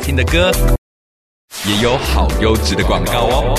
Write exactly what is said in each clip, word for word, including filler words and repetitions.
听的歌，也有好优质的广告哦。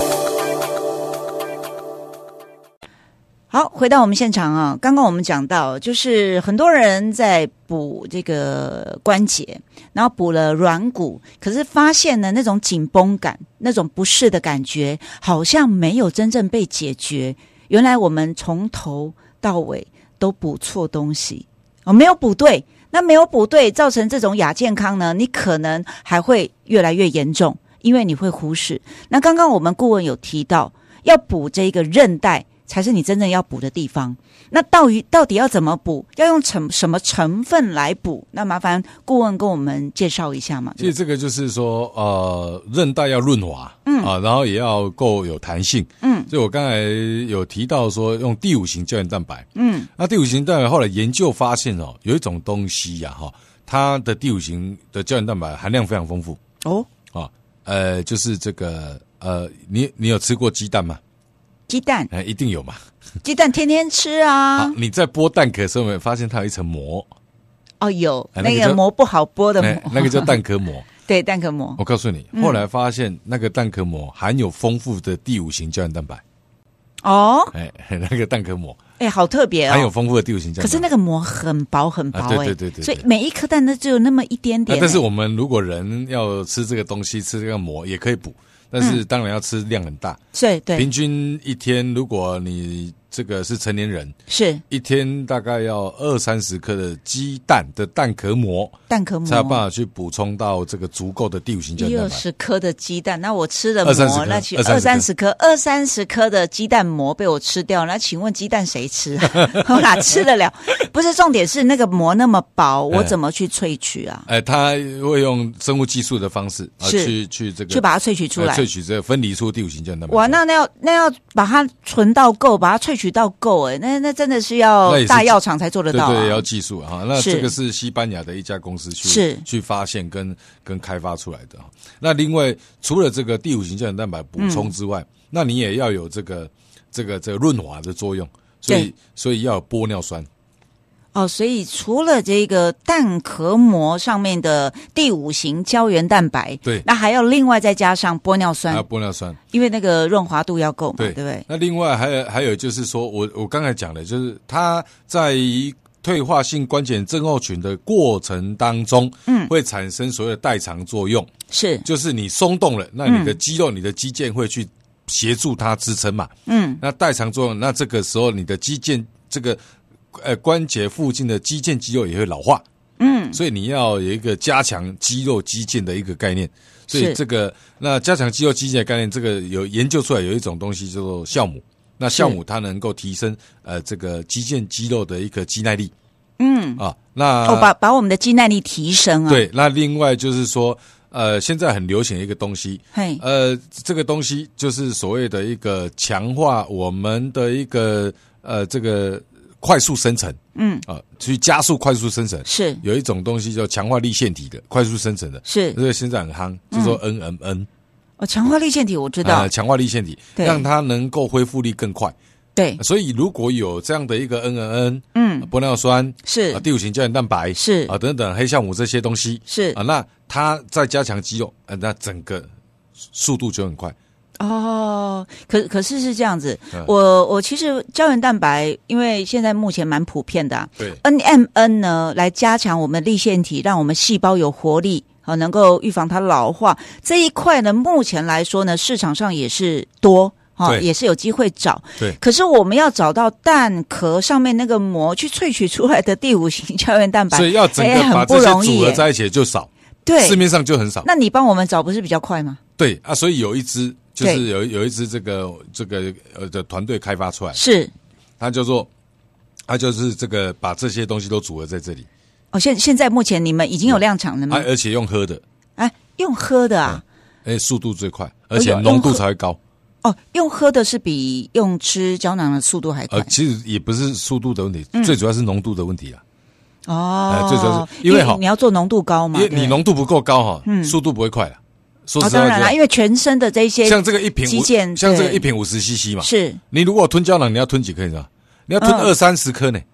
好，回到我们现场啊，刚刚我们讲到，就是很多人在补这个关节，然后补了软骨，可是发现呢，那种紧绷感、那种不适的感觉，好像没有真正被解决。原来我们从头到尾都补错东西哦，没有补对。那没有补对，造成这种亚健康呢，你可能还会越来越严重，因为你会忽视。那刚刚我们顾问有提到，要补这个韧带才是你真正要补的地方。那到底到底要怎么补？要用成什么成分来补？那麻烦顾问跟我们介绍一下嘛。 其实这个就是说，呃，韧带要润滑，嗯啊，然后也要够有弹性，嗯。所以我刚才有提到说，用第五型胶原蛋白，嗯，那第五型蛋白后来研究发现哦，有一种东西呀、啊，哈，它的第五型的胶原蛋白含量非常丰富哦，啊，呃，就是这个呃，你你有吃过鸡蛋吗？ 鸡蛋， 哎，一定有嘛。 鸡蛋天天吃啊！ 你在剥蛋壳的时候，有没有发现它有一层膜？ 哦，有、 哎、 那个膜不好剥的膜， 哎、那个叫蛋壳膜。 对，蛋壳膜。 我告诉你，后来发现那个蛋壳膜含有丰富的第五型胶原蛋白。 哦， 哎，那个蛋壳膜， 哎，好特别哦， 含有丰富的第五型胶原蛋白。 可是那个膜很薄很薄、哎、 啊，对对对 对, 对， 所以每一颗蛋都只有那么一点点、 啊。但是我们如果人要吃这个东西，吃这个膜也可以补，但是当然要吃量很大。 对、嗯、对， 平均一天，如果你这个是成年人， 是一天大概要二三十颗的鸡蛋的蛋壳膜， 蛋壳膜才有办法去补充到这个足够的第五型胶原蛋白。 一二十颗的鸡蛋，那我吃的膜，那请二三十颗，二三十颗的鸡蛋膜被我吃掉，那请问鸡蛋谁吃、啊？我哪吃得了？不是，重点是那个膜那么薄，我怎么去萃取啊？ 哎、呃，它会用生物技术的方式啊，去去这个去把它萃取出来， 呃、萃取这个分离出第五型胶原蛋白。 哇，那那要那要把它存到够，把它萃取到够，哎，那那真的是要大药厂才做得到、啊， 对对，要技术哈。那这个是西班牙的一家公司去是去发现跟跟开发出来的。那另外，除了这个第五型胶原蛋白补充之外，嗯、那你也要有这个这个这个润滑的作用，所以所以要有玻尿酸。 哦，所以除了这个蛋壳膜上面的第五型胶原蛋白， 对， 那还要另外再加上玻尿酸， 还有玻尿酸， 因为那个润滑度要够嘛， 对， 对不对？ 那另外还有还有就是说，我我刚才讲的，就是它在退化性关节症候群的过程当中，嗯，会产生所谓的代偿作用， 是， 就是你松动了，那你的肌肉、嗯、你的肌腱会去协助它支撑嘛，嗯，那代偿作用，那这个时候你的肌腱这个。呃，关节附近的肌腱肌肉也会老化，嗯，所以你要有一个加强肌肉肌腱的一个概念。所以这个那加强肌肉肌腱的概念，这个有研究出来有一种东西叫做酵母。那酵母它能够提升呃这个肌腱肌肉的一个肌耐力，嗯啊，那哦把把我们的肌耐力提升啊。 对，那另外就是说，呃，现在很流行的一个东西，嘿，呃，这个东西就是所谓的一个强化我们的一个呃这个。快速生成，嗯啊，去加速快速生成是有一种东西叫强化粒线体的快速生成的， 是这个现在很夯，就说 N M N。 哦，强化粒线体我知道， 呃，强化粒线体让它能够恢复力更快。 对， 所以如果有这样的一个 N M N， 嗯，玻尿酸是啊，第五型胶原蛋白是啊，等等黑酵母这些东西是啊，那它再加强肌肉，呃，那整个速度就很快。 哦，可可是是这样子，嗯、我我其实胶原蛋白，因为现在目前蛮普遍的、啊， 对 ，N M N 呢来加强我们粒线体，让我们细胞有活力，啊，能够预防它老化这一块呢，目前来说呢，市场上也是多。哦，也是有机会找， 对。 可是我们要找到蛋壳上面那个膜去萃取出来的第五型胶原蛋白， 所以要整个把这些组合在一起就少， 对， 市面上就很少。 那你帮我们找不是比较快吗？ 对啊，所以有一支就是有有一支这个这个呃的团队开发出来， 是它叫做它就是这个把这些东西都组合在这里。 哦，现现在目前你们已经有量产了吗？ 啊、而且用喝的， 哎，用喝的啊， 哎、嗯，速度最快，而且浓度才会高。 哦，用喝的是比用吃胶囊的速度还快。 呃，其实也不是速度的问题，嗯、最主要是浓度的问题啦。 哦、 呃，最主要是因为哈， 你要做浓度高嘛， 因为你浓度不够高哈，嗯，速度不会快了。说实话、哦，当然啦，因为全身的这些像这个一瓶肌腱， 像这个一瓶五十 C C 嘛， 是你如果吞胶囊，你要吞几颗？你知道？你要吞二三十颗呢。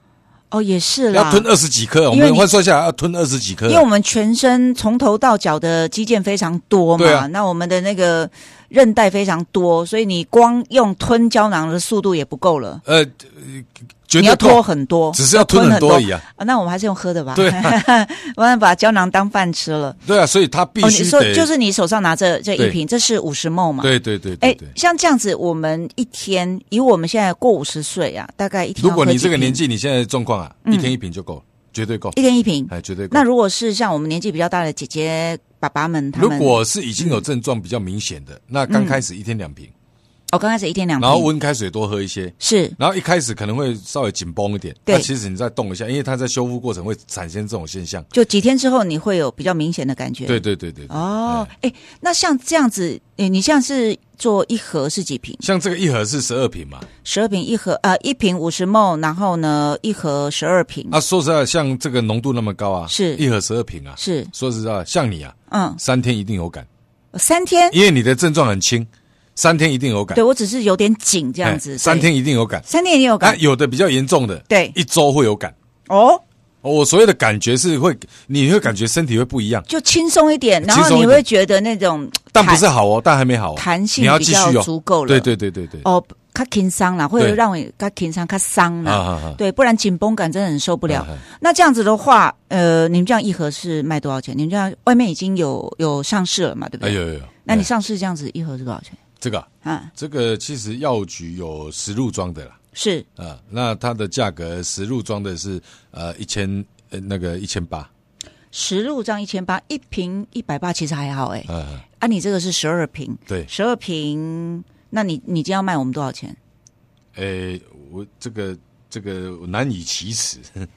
哦，也是啦， 要吞二十几颗，我们换算下来要吞二十几颗， 因为我们全身从头到脚的肌腱非常多嘛， 啊、 那我们的那个韧带非常多，所以你光用吞胶囊的速度也不够了。 呃，绝对你要拖很多， 只是要吞很多而已啊。 啊那我们还是用喝的吧。 对、啊， 我们把胶囊当饭吃了。 对啊，所以他必须得、 哦、你说就是你手上拿着这一瓶，这是五十 ml 嘛？ 对对对对对。 哎，像这样子，我们一天以我们现在过五十岁啊，大概一天要喝几瓶。 如果你这个年纪，你现在的状况啊，嗯、一天一瓶就够，绝对够。 一天一瓶， 哎，绝对够。 那如果是像我们年纪比较大的姐姐、爸爸们，他们如果是已经有症状比较明显的，嗯、那刚开始一天两瓶。 哦，刚开始一天两瓶， 然后温开水多喝一些， 是。 然后一开始可能会稍微紧绷一点， 对。 那其实你再动一下，因为它在修复过程会产生这种现象。 就几天之后，你会有比较明显的感觉。 对对对对。 哦，哎，那像这样子，哎，你像是做一盒是几瓶？ 像这个一盒是十二瓶嘛？ 十二瓶一盒，呃，一瓶五十 ml， 然后呢，一盒十二瓶。 啊，说实在，像这个浓度那么高啊， 是一盒十二瓶啊， 是。 说实在，像你啊， 嗯， 三天一定有感。 三天？ 因为你的症状很轻。三天一定有感， 对我只是有点紧这样子。 三天一定有感， 三天一定有感。 啊、有的比较严重的， 对， 一周会有感。 哦， 我所谓的感觉是会，你会感觉身体会不一样， 就轻松一点，然后你会觉得那种， 但不是好哦，但还没好、哦， 弹性比较足够了。 对对对对对。 哦，较轻松啦，会让我较轻松、较伤啦。啊啊对，不然紧绷感真的很受不了。啊啊那这样子的话，呃，你们这样一盒是卖多少钱？你们这样外面已经有有上市了嘛？对不对？ 哎、有有有。 那你上市这样子一盒是多少钱？ 这个啊，这个其实药局有实入装的啦， 是啊，那它的价格实入装的是呃一千呃那个一千八， 实入装一千八，一瓶一百八，其实还好哎、欸。 啊， 啊，你这个是十二瓶， 对， 十二瓶，那你你今天要卖我们多少钱？ 诶，我这个这个难以启齿，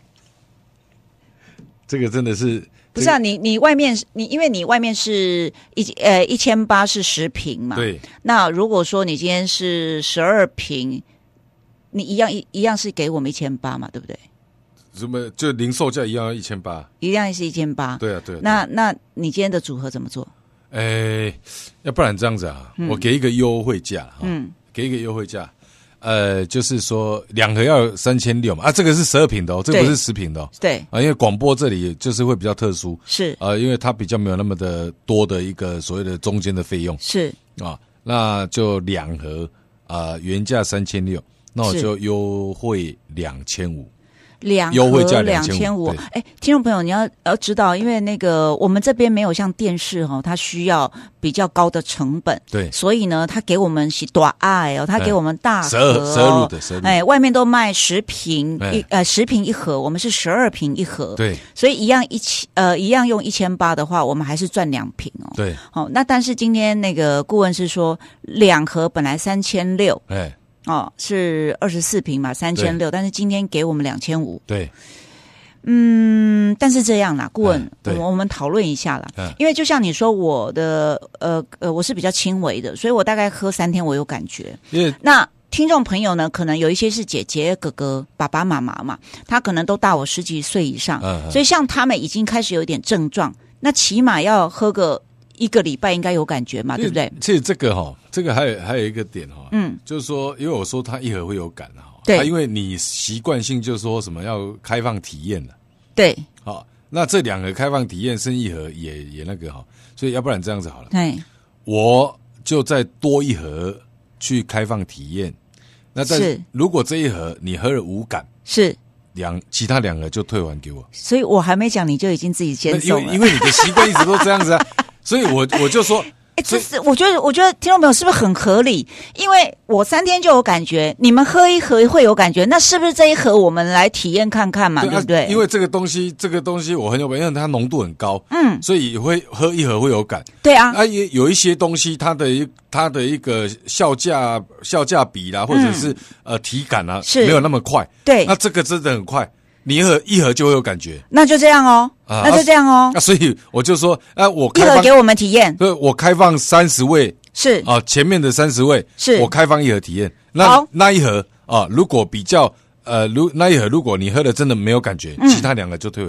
这个真的是。 不是啊，你你外面你因为你外面是一呃一千八是十瓶嘛， 对。 那如果说你今天是十二瓶，你一样一一样是给我们一千八嘛，对不对？ 什么就零售价一样一千八， 一样是一千八。 对啊，对啊。 那那你今天的组合怎么做？ 诶，要不然这样子啊，嗯、我给一个优惠价，嗯，给一个优惠价。呃，就是说两盒要三千六嘛，啊，这个是十二瓶的哦，这个不是十瓶的哦， 对啊，因为广播这里就是会比较特殊， 是啊，因为它比较没有那么的多的一个所谓的中间的费用， 是啊，那就两盒啊，原价三千六，那我就优惠两千五。 两优惠价两千五，哎，听众朋友，你要要知道，因为那个我们这边没有像电视哈、哦，它需要比较高的成本， 对， 所以呢，它给我们是大爱哦，它给我们大盒、哦， 十二十二入的十二入， 哎，外面都卖十瓶一呃十瓶一盒，我们是十二瓶一盒， 对， 所以一样一千呃一样用一千八的话，我们还是赚两瓶哦， 对， 好、哦，那但是今天那个顾问是说两盒本来三千六， 哎。 哦，是二十四瓶嘛，三千六，但是今天给我们两千五。 对， 嗯，但是这样啦，顾问， 嗯、 我我们讨论一下啦、 嗯， 因为就像你说，我的呃呃，我是比较轻微的，所以我大概喝三天我有感觉。 因为那听众朋友呢，可能有一些是姐姐、哥哥、爸爸妈妈嘛，他可能都大我十几岁以上， 嗯、 所以像他们已经开始有一点症状，那起码要喝个一个礼拜应该有感觉嘛，对不对？ 其实这个哈、哦，这个还有还有一个点哈、哦， 嗯， 就是说，因为我说它一盒会有感哈， 对、 啊，因为你习惯性就是说什么要开放体验的， 对， 好、哦，那这两盒开放体验剩一盒也也那个哈，所以要不然这样子好了， 对， 我就再多一盒去开放体验，那但是如果这一盒你喝了无感， 是。 两其他两盒就退还给我， 所以我还没讲你就已经自己先送了， 因为因为你的习惯一直都这样子啊，所以我我就说， 哎，这是我觉得我觉得听众朋友是不是很合理？因为我三天就有感觉，你们喝一盒会有感觉，那是不是这一盒我们来体验看看嘛？对, 对不对？ 因为这个东西，这个东西我很有感，因为它浓度很高，嗯，所以会喝一盒会有感。 对啊， 啊也有一些东西，它的一它的一个效价效价比啦，或者是、嗯、呃体感啊， 是没有那么快。 对， 那这个真的很快。你一盒一盒就会有感觉， 那就这样哦，啊、那就这样哦。 那、啊、所以我就说，啊，我一盒给我们体验， 对，我开放三十位， 是啊，前面的三十位是我开放一盒体验。那那一盒啊，如果比较呃，如那一盒如果你喝的真的没有感觉，嗯、其他两个就退回来。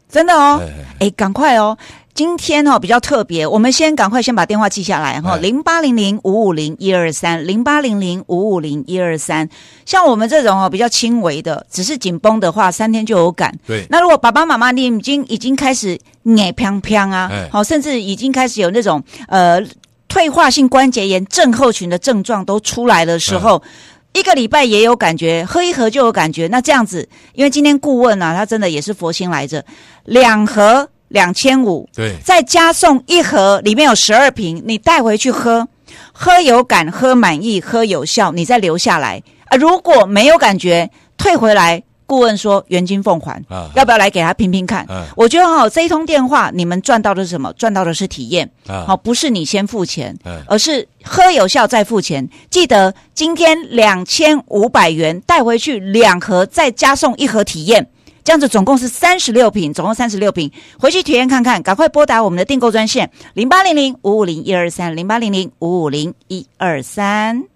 真的哦，哎，赶快哦！今天哦比较特别，我们先赶快先把电话记下来哈，零八零零五五零一二三，零八零零五五零一二三。像我们这种哦比较轻微的，只是紧绷的话，三天就有感。 对， 那如果爸爸妈妈你已经已经开始眼飘飘啊，好，甚至已经开始有那种呃退化性关节炎症候群的症状都出来的时候。一个礼拜也有感觉，喝一盒就有感觉。那这样子，因为今天顾问啊，他真的也是佛心来着，两盒两千五， 对， 再加送一盒，里面有十二瓶，你带回去喝，喝有感，喝满意，喝有效，你再留下来啊。如果没有感觉，退回来。顾问说原金奉还、啊、要不要来给他拼拼看、啊、我觉得好、哦、这一通电话你们赚到的是什么？赚到的是体验、啊哦、不是你先付钱、啊、而是喝有效再付钱。记得今天两千五百元带回去两盒，再加送一盒体验，这样子总共是三十六瓶，总共三十六瓶，回去体验看看。赶快拨打我们的订购专线零八零零五五零一二三，零八零零五五零一二三。